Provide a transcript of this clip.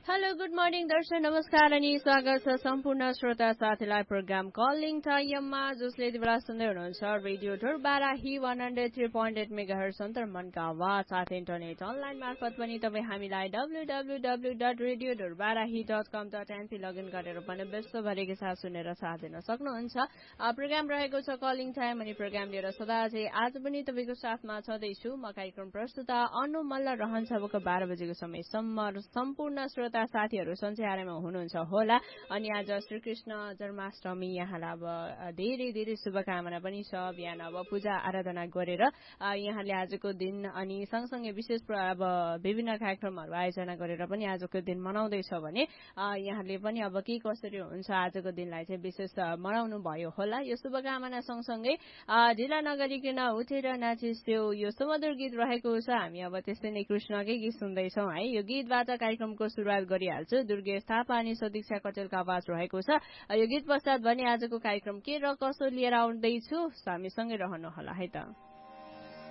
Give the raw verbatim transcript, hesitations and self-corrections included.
Hello good morning दर्शक नमस्कार अनि स्वागत छ सम्पूर्ण श्रोता साथीलाई प्रोग्राम कलिङ टाइममा जसले यति बेला सुन्दै हुनुहुन्छ radio ढोरबारा Hee one hundred three point at mega hertz अन्तर्मनका आवाज साथ इन्टरनेट अनलाइन मार्फत पनि तपाईँ हामीलाई W W W dot radio ढोरबारा ही डट कम डट एनपी लगइन गरेर पनि विश्वभरिकै साथ सुनेर साथ दिन सक्नुहुन्छ। प्रोग्राम रहेको छ कलिङ टाइम अनि प्रोग्राम लिएर सदा चाहिँ आज पनि तपाईँको साथमा छँदैछु म कार्यक्रम प्रस्तुता अनु मल्ल रहन्छ अब बाह्र बजेको समयसम्म सम्पूर्ण श्रोता साथीहरू सन्चै हुनुहुन्छ होला अनि आज श्रीकृष्ण जन्माष्टमी यहाँलाई अब धेरै धेरै शुभकामना पनि छ। बिहान अब पूजा आराधना गरेर यहाँले आजको दिन अनि सँगसँगै विशेष अब विभिन्न कार्यक्रमहरू आयोजना गरेर पनि आजको दिन मनाउँदैछ भने यहाँले पनि अब के कसरी हुन्छ आजको दिनलाई चाहिँ विशेष मनाउनु भयो होला। यो शुभकामना सँगसँगै ढिला नगरिकन उठेर नाचिस्यो यो सुमधुर गीत रहेको छ। हामी अब त्यस्तै नै कृष्णकै गीत सुन्दैछौँ है। यो गीतबाट कार्यक्रमको सुरुवात गरिहाल्छु। दुर्गेश थापा अनि सदीक्षा कटेलको आवाज रहेको छ। यो गीत पश्चात भने आजको कार्यक्रम के र कसो लिएर आउँदैछु हामीसँगै रहनु होला है त।